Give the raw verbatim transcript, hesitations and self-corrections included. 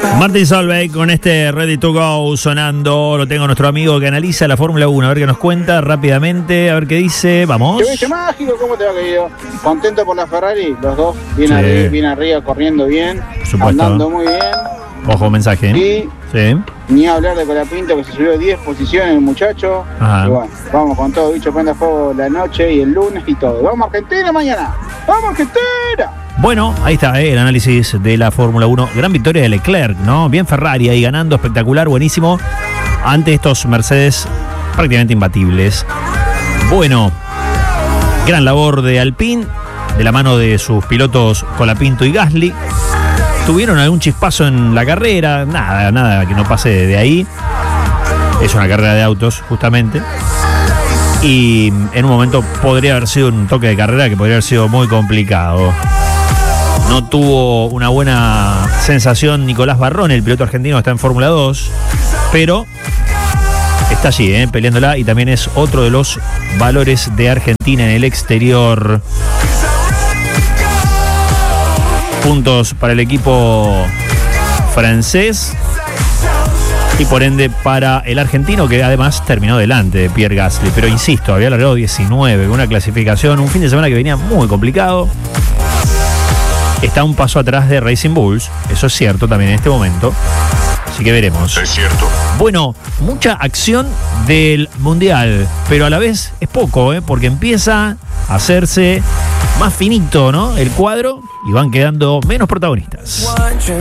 Martin Solveig con este Ready to Go sonando. Lo tengo nuestro amigo que analiza la Fórmula uno. A ver qué nos cuenta rápidamente. A ver qué dice. Vamos. ¿Qué mágico? ¿Cómo te va, querido? Contento por la Ferrari. Los dos bien, Sí. arriba, bien arriba, corriendo bien. Supuesto. Andando muy bien. Ojo, mensaje. Y Sí. ni hablar de Colapinto, que se subió diez posiciones el muchacho. Ajá. Y bueno, vamos con todo, bicho, prenda fuego la noche y el lunes y todo. ¡Vamos Argentina mañana! ¡Vamos Argentina! Bueno, ahí está eh, el análisis de la Fórmula uno. Gran victoria de Leclerc, ¿no? Bien Ferrari ahí ganando, espectacular, buenísimo. Ante estos Mercedes prácticamente imbatibles. Bueno, gran labor de Alpine, de la mano de sus pilotos Colapinto y Gasly. Tuvieron algún chispazo en la carrera, nada, nada que no pase de ahí. Es una carrera de autos, justamente. Y en un momento podría haber sido un toque de carrera que podría haber sido muy complicado. No tuvo una buena sensación Nicolás Barrón, el piloto argentino que está en Fórmula dos, pero está allí, ¿eh? peleándola, y también es otro de los valores de Argentina en el exterior. Puntos para el equipo francés y por ende para el argentino, que además terminó delante de Pierre Gasly. Pero insisto, había largado diecinueve, con una clasificación, un fin de semana que venía muy complicado. Está un paso atrás de Racing Bulls, eso es cierto también en este momento. Así que veremos. Es cierto. Bueno, mucha acción del Mundial, pero a la vez es poco, ¿eh? porque empieza a hacerse más finito, ¿no? El cuadro, y van quedando menos protagonistas.